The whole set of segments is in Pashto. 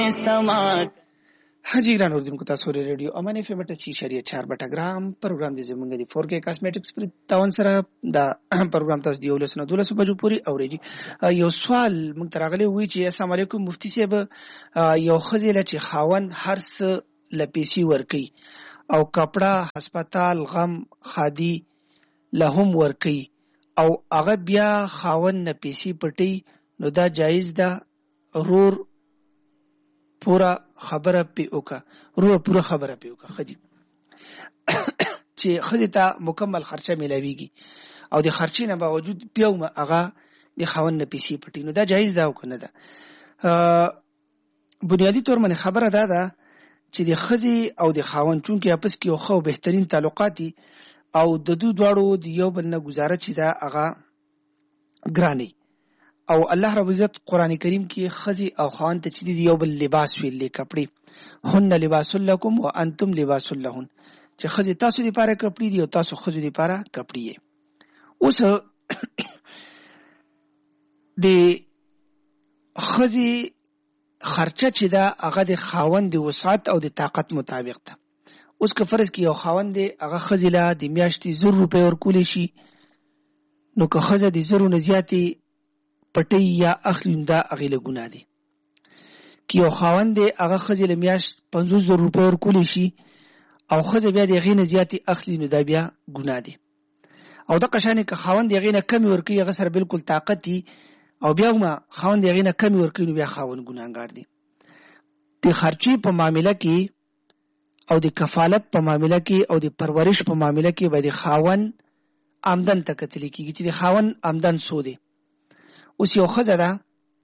سما حاجی ګران اوردونکو تاسو ریډیو امان اف ام 88.4 بټګرام پروګرام د زمونږ د 4K کاسمیټکس پر تاون سره دا پروګرام تاسو دی ولسنه 12 بجو پوری اوریږي. یو سوال مونږ ترغلي وی چې السلام علیکم مفتی صاحب، یو خزیله چې خاون هرڅ لپیسی ورکی او کپڑا هسپتال غم خادي لهم ورکی او هغه بیا خاون نه پیسي پټي، نو دا جایز ده؟ رور پورا خبره پی اوکا پورا خبره پی اوکا خدي چې خدي ته مکمل خرچه ملاويږي او د خرچې نه باوجود بیا هغه د خاون نه پیسي پټي، نو دا جایز ده او کنه ده؟ بنیادی طور باندې خبره ده چې د خزي او د خاون چون کې اپس کې یو خو بهترین تعلقات او د دوه دواړو د یو بل نه گزاره چې دا هغه ګرانی، او الله رب عزت قران کریم کې خزي او خاون ته چې دی یو بل لباس ویلې کپڑے هن لباس لكم وانتم لباس لهن، چې خزي تاسو لپاره کپڑے دي او تاسو خزي لپاره کپڑے یې. اوس د خزي خرچه چې دا هغه د خاون د وسعت او د طاقت مطابق ده. اوس که فرض کې یو خاون دی هغه خزي له د میاشتې 100 روپے ورکول شي، نو که خزه د 100 نه زیاتې پټي یا اخلي دا اغیله ګناه دي. کی یو خاوند دی هغه خزي له میاشت 500 روپے ورکول شي او خزه بیا د غینه زیاتی اخلي، نو دا بیا ګناه دي. او د قشانه که خاوند د غینه کم ورکی هغه سره بالکل طاقت دي او بیا ما خاوند د غینه کم ورکی، نو بیا خاوند ګناګار دي. د خرچي په معاملې کې او د کفالت په معاملې کې او د پرورش په معاملې کې به د خاوند آمدن تکتل کیږي چې د خاوند آمدن سو دی. اوس یو خزه ده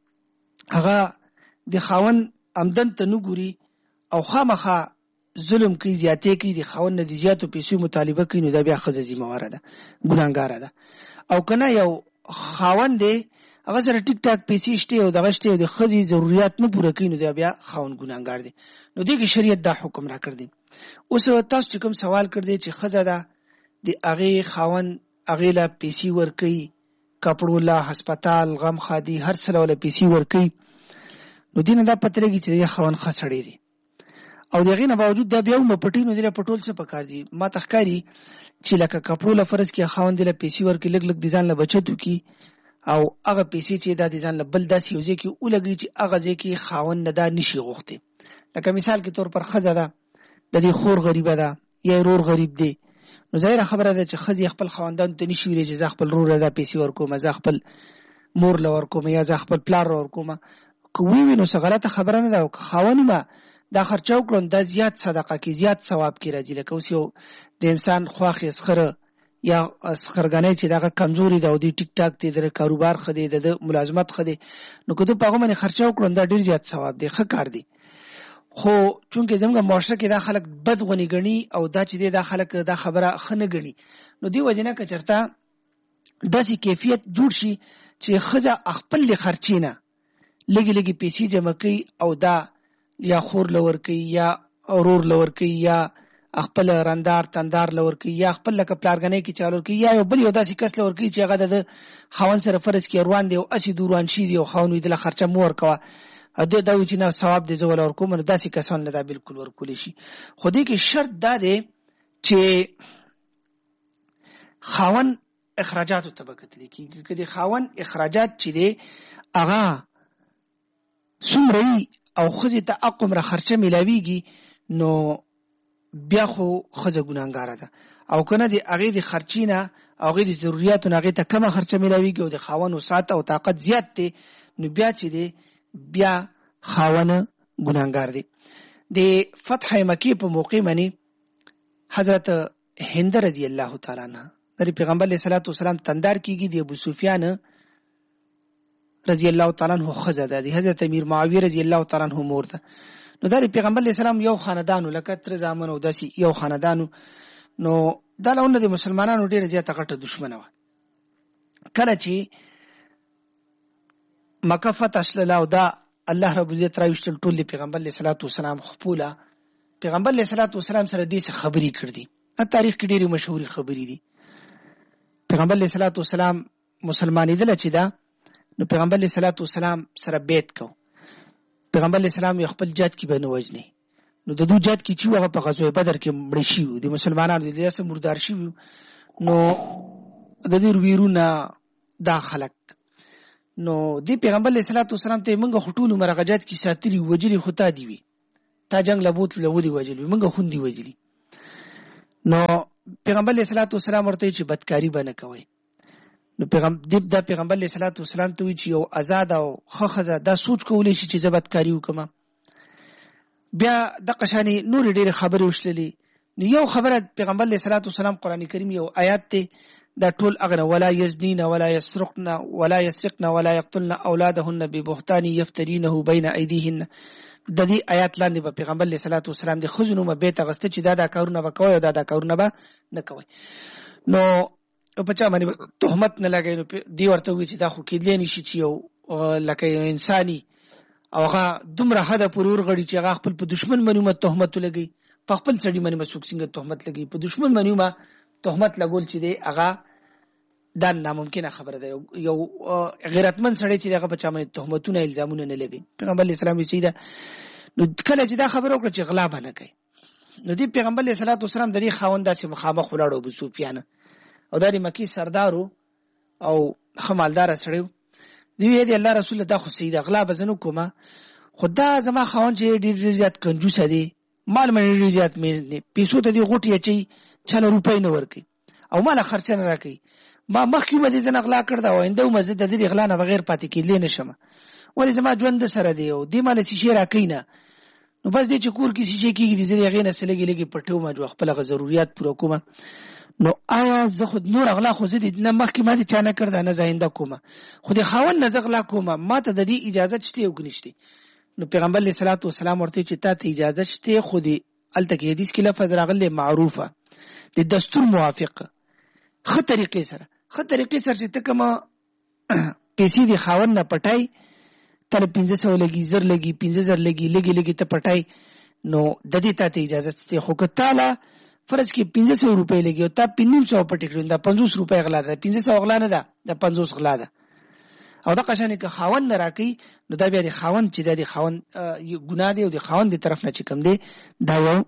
هغه د خاون آمدن ته نه ګوري او خامخا ظلم کوي، زیاتې کوي، د خاون نه د زیاتو پیسو مطالبه کوي، نو دا بیا خزه ذمہواره ده، ګناګار ده. او کنه یو خاون دی هغه سره ټیک ټاک پیسې شته او دغه شته او د خزي ضرورت نه پوره کوي، نو دا بیا خاون ګناګار دی. نو دغه شریعت دا حکم را کړی. اوس تاسو کوم سوال کړی چې خزه ده د هغه خاون هغه لا پیسې ورکوي، کپړو لا هسپتال غم خادي هر څه له پیسې ورکوي، نو دینه دا پترېږي چې د خاون خسړې دي او دغه نه باوجود دا بیا پټي، نو د پټول څه پکار دي. ما تخکاری چې لکه کپړو له فرض کې خاون د پیسې ورکوي لګ لګ ځان له بچتو کی او هغه پیسې چې د ځان له بل داسې یوځي کې ولګي چې هغه ځکه خاون نه دا نشي غوښته. لکه مثال کې تور پر خزه ده د دې خور غریبه ده یا رور غریب دی، نو ظاهر خبره ده چې خزي خپل خواندان ته نشي ویلې چې ځ خپل رور دا پیسې ورکوم، ځ خپل مور لور کوم یا ځ خپل پلار ورکوم. کوي نو څه غلطه خبره نه ده. او خاون ما دا خرچه وکړون دا زیات صدقه کې زیات ثواب کې راځي. لکه اوس یو د انسان خواخ اسخره یا اسخرګنې چې دا کمزوري ده او دی ټیک ټاک دی د کاروبار خدي د ملازمت خدي، نو کله په هغه باندې خرچه وکړون دا ډیر زیات ثواب دی، ښه کار دی. خو چونکه زموږ معاشره کې دا خلک بد غني غني او دا چې دا خلک دا خبره خنه غني، نو دی وجنه که چرته داسې کیفیت جوړ شي چې خزه خپل خرچینه لګي لګي پیسې جمع کوي او دا یا خور لور کوي یا اورور لور کوي یا خپل رندار تندار لور کوي یا خپل لکه پلارګنې کې چالو کوي یا بل یو داسې کس لور کوي چې هغه د خاون سره فرض کې روان دی او اسی دوروان شي دی او خاون وی د خرچه مور کوي اده دا چې نه ثواب دې زول ور کوم، داسې کسان نه دا بالکل ورکول شي. خو دې کې شرط دا دی چې خاون اخراجات تبکت لیکي، کله خاون اخراجات چې دی هغه سمري او خزي ته اقوم را خرچه ملاويږي، نو بیا خو خزه ګناګار ده. او کنه دی هغه د خرچینه او هغه د ضرورتونو هغه ته کمه خرچه ملاويږي او د خاون وسات او طاقت زیات دی، نو بیا چې دی بیا خاون ګناګار دی. د فتح مکی په موقع باندې حضرت هند رضی الله تعالی عنہ د پیغمبر علیه الصلاۃ والسلام تندار کیږي د ابو سفیان رضی الله تعالی عنہ خزه ده د حضرت امیر معاویه رضی الله تعالی عنہ مور ده. نو د پیغمبر علیه السلام یو خاندانو لکه تر زامن او داسي یو خاندانو، نو دا لونه د مسلمانانو ډیره زیاته غټه دشمنه و. کله چې مکه فتح شله او دا الله رب عزت راوښتل ټول پیغمبر علیه الصلاۃ والسلام خپله پیغمبر علیه الصلاۃ والسلام سره دې څه خبرې کړې. تاریخ کې ډېری مشهوري خبرې دي. پیغمبر علیه الصلاۃ والسلام مسلمانېدل چې دا، نو پیغمبر علیه الصلاۃ والسلام سره بیعت کو پیغمبر اسلام یو خپل جات کې به نه وجني. نو د دوی جات کې چې هغه په غزوه بدر کې مړ شي د مسلمانانو د لیاسه مردار شي نو د دې ویرونه دا خلق نو دی پیغمبر علیه الصلاۃ والسلام ته موږ خټول مرغجات کې ساتلی وجلی خطا دی وی تا جنگ لبوت لودي وجلی موږ خوندي وجلی. نو پیغمبر علیه الصلاۃ والسلام ورته چې بدکاری بنه کوي. نو پیغمبر علیه الصلاۃ والسلام ته چې یو آزاد او خخزه دا سوچ کولې شي چې زبدکاری وکما. بیا د قشانی نور ډېر خبرې وشلې. نو یو خبره پیغمبر علیه الصلاۃ والسلام قران کریم یو آیات ته دا ټول اغنه ولا یزنین ولا یسرقن ولا یسرقن ولا یقتلن اولادهن ببهتان یفترینه بین ایدیهن. د دې آیات لاندې په پیغمبر علیه الصلاۃ والسلام د خزونو مبه ته غسته چې دا کارونه وکوي او دا کارونه به نه کوي. نو په چا باندې تهمت نه لګي. نو دی ورته وی چې دا خو کېدلی نشي چې یو لکه انساني او هغه دومره حد پورې ورغړي چې هغه خپل په دشمن باندې تهمت لګي په خپل سړي باندې مسوک څنګه تهمت لګي په دشمن باندې تهمت لګول چې دی هغه دا ناممکنه خبره ده. یو غیرتمن سړی چې هغه په چا باندې تهمتونه الزامونه نه لګي. پیغمبر اسلام یې سیده نو کله چې دا خبره وکړه چې غلا نه کوي نو دی پیغمبر علیه الصلاۃ والسلام د دې خاوند داسې مخامخ ولاړ ابو سفیان او د مکی سردارو او خمالدار سړیو دی وی دی الله رسول دا خو سید غلا بزنو کومه خدا زما خاوند چې ډیر زیات کنجوس دی مال مې ډیر زیات مې پیسو ته دی غوټي چي 6 روپۍ نه ورکي او مال خرچ نه راکي. ما مخکې مې د غلا کړ دا وینده مزه د دې غلا نه بغیر پاتې کېدل نشم ولې زما ژوند سره دی او دی مال شي راکې نه. نو بس دې چې کور کې شي کېږي د دې غینه سلګي لګي پټو ما جو خپل ضرورت پوره کوم. نو آیا زه خود نور اغلا خو زه دې نه مخکې ما دې چا نه کړ دا نه زاینده کومه خو دې خاون نه زغلا کومه ما ته د دې اجازه شته او کنيشته. نو پیغمبر علیه الصلاۃ والسلام ورته چې ته اجازه شته خو دې الته کې حدیث کې لفظ راغلی معروفه د دستور موافق خه طریقې سره چې ته کوم پیسې دې خاون نه پټای تر 1500 لګي زر لګي 15000 لګي ته پټای نو د دې ته اجازه شته خو که تعالی فرض کې 1500 روپۍ لګي او تا 500 پټ کړو دا 500 روپۍ غلا ده 500 غلا نه ده دا 500 غلا ده. او دا قشانه که خاون نه راکې نو دا بیا د خاون چې د خاون ګناه دی او د خاون د طرف نه چې کوم دی دا یو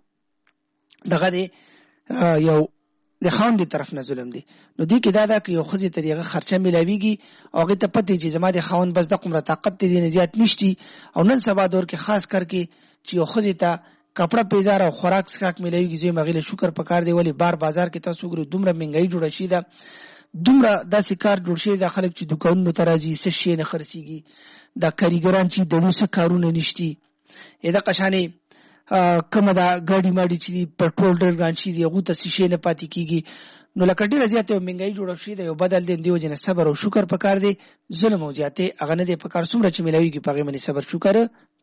دغه دی یو د خاون د طرف نه ظلم دی. نو دی کې دا که یو خزي ته دغه خرچه ملاويږي او هغه ته پته چې زما د خاون بس د قمره طاقت دي نه زیات نشتی او نن سبا دور کې خاص کر کې چې یو خزي ته کپڑا پیزار او خوراک سکاک ملایوي زې مغله شکر پکار دی ولی بار بازار کې تاسو ګورو دومره مهنګای جوړ شي دا دومره داسې کار جوړ شي د خلک چې دکانونو ترازی څه شي نه خرڅيږي دا کاریګران چې د نوڅ کارونه نشتی اېدا قشانه کومه دا ګاډي ماډي چې پټرول ډیر ګان شي دی هغه ته شي نه پاتې کیږي. نو لکه ډیره زیاته مهنګای جوړ شي دا یو بدل دین دی وجنه صبر او شکر پکار دی ظلم او زیاته اغه نه دی پکار څومره چې ملایوي کې پغه منی صبر شکر